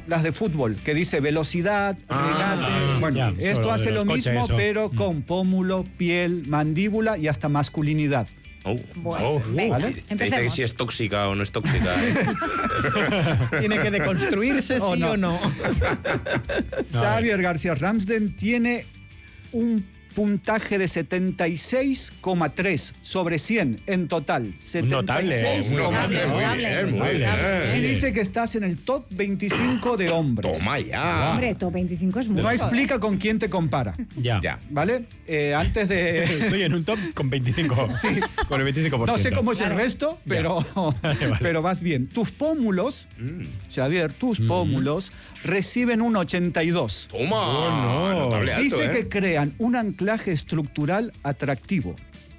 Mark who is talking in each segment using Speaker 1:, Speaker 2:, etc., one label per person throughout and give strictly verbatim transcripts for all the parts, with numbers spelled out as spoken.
Speaker 1: las de fútbol, que dice velocidad,
Speaker 2: Ah,
Speaker 1: regate. Bueno,
Speaker 3: ya,
Speaker 1: esto
Speaker 3: solo
Speaker 1: hace
Speaker 3: de
Speaker 1: lo
Speaker 3: los coches,
Speaker 1: mismo,
Speaker 3: eso.
Speaker 1: pero con pómulo, piel, mandíbula y hasta masculinidad.
Speaker 2: Oh,
Speaker 4: Bueno,
Speaker 2: oh,
Speaker 4: venga,
Speaker 1: ¿vale?
Speaker 2: Te dice que
Speaker 4: empecemos.
Speaker 2: si es tóxica o no es tóxica. ¿eh?
Speaker 5: ¿Tiene que deconstruirse,
Speaker 1: ¿O
Speaker 5: sí
Speaker 1: no?
Speaker 5: o no?
Speaker 1: Xavier García Ramsden tiene un puntaje de setenta y seis coma tres sobre cien en total.
Speaker 3: notable,
Speaker 1: setenta y seis coma
Speaker 2: Notable,
Speaker 1: tres.
Speaker 2: muy
Speaker 4: Notable,
Speaker 2: bien, muy
Speaker 4: notable.
Speaker 2: bien.
Speaker 1: Y dice que estás en el top veinticinco de hombres.
Speaker 2: Toma ya.
Speaker 4: Hombre, top veinticinco es mucho.
Speaker 1: No explica con quién te compara,
Speaker 3: Ya.
Speaker 2: Ya.
Speaker 1: ¿vale? Eh, antes de...
Speaker 3: Estoy en un top con veinticinco. Sí. Con el veinticinco por ciento.
Speaker 1: No sé cómo es el
Speaker 4: Claro.
Speaker 1: resto, pero,
Speaker 3: Vale, vale.
Speaker 1: pero vas bien. Tus pómulos, Xavier, tus pómulos reciben un ochenta y dos.
Speaker 2: Toma.
Speaker 3: Oh, no.
Speaker 2: Notable alto,
Speaker 1: Dice
Speaker 2: ¿eh?
Speaker 1: que crean un anclaje estructural atractivo.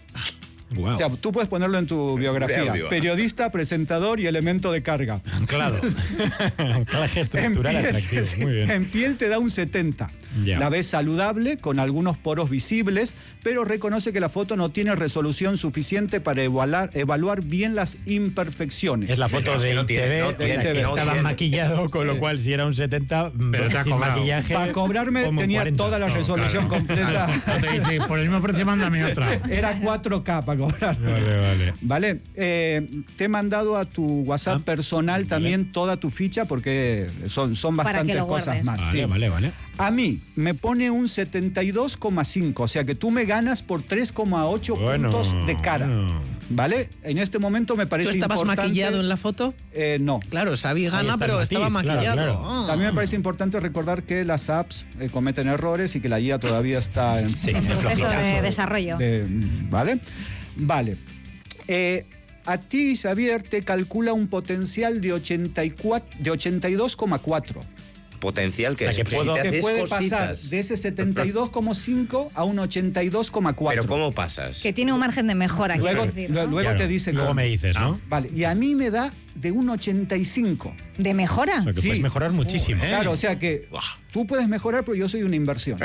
Speaker 3: Wow.
Speaker 1: O sea, tú puedes ponerlo en tu biografía.
Speaker 2: audio.
Speaker 1: Periodista, presentador y elemento de carga.
Speaker 3: Claro. Anclaje estructural
Speaker 1: En piel,
Speaker 3: atractivo.
Speaker 1: sí,
Speaker 3: Muy bien.
Speaker 1: en piel te da un setenta.
Speaker 3: Ya.
Speaker 1: La ves saludable, con algunos poros visibles, pero reconoce que la foto no tiene resolución suficiente para evaluar, evaluar bien las imperfecciones.
Speaker 3: Es la foto
Speaker 2: Pero es que
Speaker 3: de
Speaker 2: no tiene,
Speaker 3: I T V,
Speaker 2: no
Speaker 3: o sea,
Speaker 1: tiene,
Speaker 3: que
Speaker 1: no
Speaker 3: estaba
Speaker 2: tiene.
Speaker 3: maquillado, con
Speaker 1: Sí.
Speaker 3: lo cual si era un setenta,
Speaker 6: Pero te ha
Speaker 3: sin
Speaker 6: cobrado.
Speaker 3: maquillaje.
Speaker 1: Para cobrarme
Speaker 3: como
Speaker 1: tenía
Speaker 3: cuarenta.
Speaker 1: toda la
Speaker 6: No,
Speaker 1: resolución
Speaker 6: claro.
Speaker 1: completa.
Speaker 6: No te dice, por el mismo precio mándame otra.
Speaker 1: Era cuatro K para cobrar.
Speaker 3: Vale, vale.
Speaker 1: Vale, eh, te he mandado a tu WhatsApp
Speaker 3: Ah,
Speaker 1: personal
Speaker 3: vale.
Speaker 1: también toda tu ficha porque son, son
Speaker 4: Para que
Speaker 1: bastantes
Speaker 4: lo
Speaker 1: cosas
Speaker 4: guardes.
Speaker 1: más.
Speaker 3: Vale,
Speaker 1: sí.
Speaker 3: vale, vale.
Speaker 1: A mí me pone un setenta y dos coma cinco, o sea que tú me ganas por tres coma ocho
Speaker 3: Bueno,
Speaker 1: puntos de cara.
Speaker 3: bueno.
Speaker 1: ¿Vale? En este momento me
Speaker 5: ¿Tú
Speaker 1: parece
Speaker 5: estabas
Speaker 1: importante...
Speaker 5: maquillado en la foto?
Speaker 1: Eh, no.
Speaker 5: Claro, Xavi
Speaker 3: Ahí
Speaker 5: gana,
Speaker 3: está
Speaker 5: pero
Speaker 3: el matiz,
Speaker 5: estaba
Speaker 3: claro,
Speaker 5: maquillado.
Speaker 3: claro.
Speaker 5: Ah.
Speaker 1: También me parece importante recordar que las apps eh, cometen errores y que la guía todavía está en,
Speaker 3: Sí,
Speaker 4: En
Speaker 3: es
Speaker 4: proceso
Speaker 3: flojito.
Speaker 4: de desarrollo.
Speaker 1: de- ¿Vale? Vale. Eh, a ti, Xavier, te calcula un potencial de, ochenta y cuatro, de ochenta y dos coma cuatro.
Speaker 2: Potencial que
Speaker 3: O sea,
Speaker 2: es.
Speaker 3: que
Speaker 2: Si
Speaker 3: puedo-
Speaker 2: te
Speaker 1: Que
Speaker 2: haces
Speaker 1: puede
Speaker 2: cositas.
Speaker 1: pasar de ese setenta y dos coma cinco a un ochenta y dos coma cuatro.
Speaker 2: Pero ¿cómo pasas?
Speaker 4: Que tiene un margen de mejora,
Speaker 1: Luego,
Speaker 4: quiero decir,
Speaker 1: lu-
Speaker 4: ¿no?
Speaker 1: luego
Speaker 3: Claro,
Speaker 1: te dicen...
Speaker 3: Luego
Speaker 1: cómo.
Speaker 3: me dices, ¿no?
Speaker 1: Vale, y a mí me da de un ochenta y cinco.
Speaker 4: ¿De mejora?
Speaker 3: O sea, que
Speaker 1: Sí.
Speaker 3: puedes mejorar muchísimo.
Speaker 1: Claro, o sea que tú puedes mejorar, pero yo soy una inversión.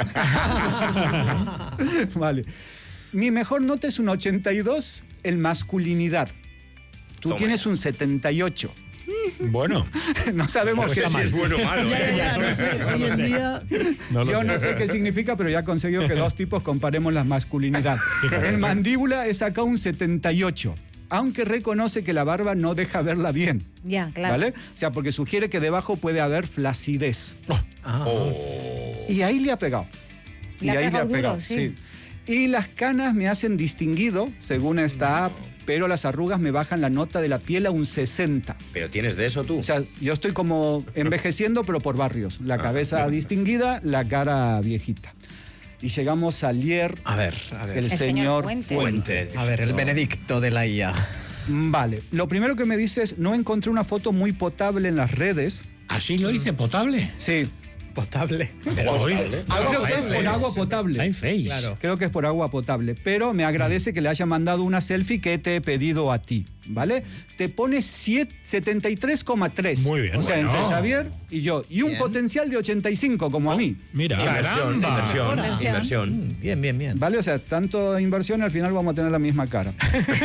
Speaker 1: Vale. Mi mejor nota es un ochenta y dos en masculinidad. Tú
Speaker 2: Toma
Speaker 1: tienes
Speaker 2: ya.
Speaker 1: un setenta y ocho.
Speaker 3: Bueno,
Speaker 1: No sabemos
Speaker 2: No
Speaker 1: qué
Speaker 2: sé si es bueno o malo.
Speaker 5: Ya,
Speaker 2: ¿eh?
Speaker 5: ya, ya, no sé. Hoy en día.
Speaker 3: no lo
Speaker 1: Yo
Speaker 3: sé.
Speaker 1: no sé qué significa, pero ya he conseguido que dos tipos comparemos la masculinidad. En mandíbula he sacado un setenta y ocho, aunque reconoce que la barba no deja verla bien.
Speaker 4: Ya, claro.
Speaker 1: ¿Vale? O sea, porque sugiere que debajo puede haber flacidez.
Speaker 5: Ah.
Speaker 2: Oh.
Speaker 1: Y ahí le ha pegado.
Speaker 4: Le ha pegado duro, sí.
Speaker 1: Y las canas me hacen distinguido, según esta app, pero las arrugas me bajan la nota de la piel a un sesenta.
Speaker 2: Pero tienes de eso tú.
Speaker 1: O sea, yo estoy como envejeciendo, pero por barrios. La cabeza distinguida, la cara viejita. Y llegamos a Lier,
Speaker 5: A ver, a ver.
Speaker 1: el,
Speaker 4: El señor
Speaker 1: señor
Speaker 4: Fuentes.
Speaker 2: Fuentes.
Speaker 5: A ver, el Benedicto de la I A.
Speaker 1: Vale, lo primero que me dice es, no encontré una foto muy potable en las redes.
Speaker 6: ¿Así lo hice? ¿Potable?
Speaker 1: Sí,
Speaker 5: Potable.
Speaker 6: Pero hoy...
Speaker 1: creo que es por agua potable.
Speaker 6: Hay face.
Speaker 5: Claro.
Speaker 1: Creo que es por agua potable, pero me agradece que le haya mandado una selfie que te he pedido a ti, ¿vale? Te pone siete- setenta y tres coma tres.
Speaker 3: Muy bien.
Speaker 1: O sea,
Speaker 6: Bueno.
Speaker 1: entre Xavier y yo. Y un
Speaker 5: Bien.
Speaker 1: potencial de ochenta y cinco, como a mí.
Speaker 3: Mira,
Speaker 2: Inversión,
Speaker 6: Caramba.
Speaker 2: inversión,
Speaker 4: Inversión.
Speaker 2: inversión.
Speaker 5: Bien, bien, bien.
Speaker 1: ¿Vale? O sea, tanto inversión, al final vamos a tener la misma cara.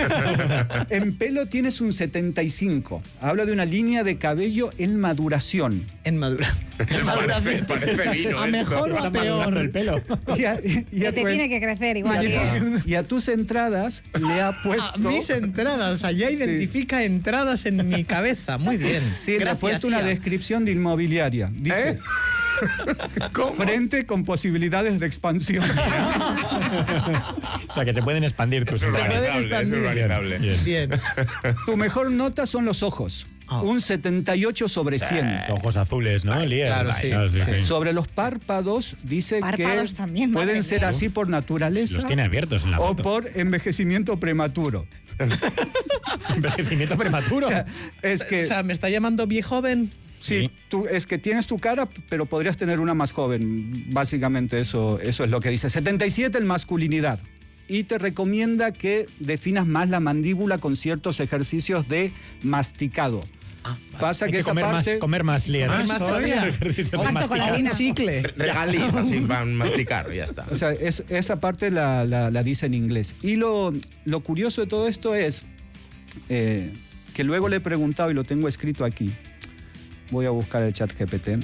Speaker 1: En pelo tienes un setenta y cinco. Habla de una línea de cabello en maduración.
Speaker 5: En madura. En
Speaker 2: Parece, parece vino.
Speaker 5: ¿A
Speaker 2: esto.
Speaker 5: mejor o
Speaker 3: está
Speaker 5: a
Speaker 3: madurando el
Speaker 5: peor?
Speaker 3: pelo.
Speaker 1: Y a, y
Speaker 4: Que
Speaker 1: a
Speaker 4: te
Speaker 1: tu-
Speaker 4: tiene que crecer
Speaker 1: y
Speaker 4: igual.
Speaker 1: a-
Speaker 4: ¿eh?
Speaker 1: y a tus entradas le ha
Speaker 5: A
Speaker 1: puesto...
Speaker 5: mis entradas, o sea, ya identifica entradas en mi cabeza. Muy bien.
Speaker 1: Sí, le ha
Speaker 5: Gracias,
Speaker 1: puesto una
Speaker 5: I A.
Speaker 1: descripción de inmobiliaria. Dice,
Speaker 2: ¿Eh? ¿Cómo?
Speaker 1: frente con posibilidades de expansión.
Speaker 3: O sea, que se pueden expandir tus
Speaker 2: Es
Speaker 3: entradas.
Speaker 2: urbanizable, es urbanizable.
Speaker 3: Bien.
Speaker 5: Bien.
Speaker 1: Tu mejor nota son los ojos.
Speaker 5: Ah.
Speaker 1: Un setenta y ocho sobre cien.
Speaker 3: Ojos azules, ¿no? Lier.
Speaker 5: claro, sí.
Speaker 3: sí.
Speaker 1: Sobre los párpados dice
Speaker 4: Párpados
Speaker 1: que
Speaker 4: también, madre
Speaker 1: pueden ser
Speaker 4: mía.
Speaker 1: así por naturaleza
Speaker 3: Los tiene abiertos en la
Speaker 1: o
Speaker 3: foto.
Speaker 1: por envejecimiento prematuro.
Speaker 3: Envejecimiento prematuro.
Speaker 1: O sea, es que...
Speaker 5: O sea, ¿me está llamando viejoven?
Speaker 1: Sí,
Speaker 3: Sí.
Speaker 1: tú, es que tienes tu cara, pero podrías tener una más joven. Básicamente eso, eso es lo que dice. setenta y siete en masculinidad. Y te recomienda que definas más la mandíbula con ciertos ejercicios de masticado. Pasa
Speaker 3: Hay
Speaker 1: que,
Speaker 3: que
Speaker 1: esa
Speaker 3: comer
Speaker 1: parte...
Speaker 3: más, comer más, Lier.
Speaker 5: ¿Comer más todavía?
Speaker 3: Ejercicios de
Speaker 4: Más
Speaker 3: masticar.
Speaker 4: chocolatina.
Speaker 5: Un chicle.
Speaker 2: Regaliz, así van a masticar, ya está.
Speaker 1: O sea, es- esa parte la, la- la dice en inglés. Y lo, lo curioso de todo esto es eh, que luego le he preguntado, y lo tengo escrito aquí, voy a buscar el chat G P T,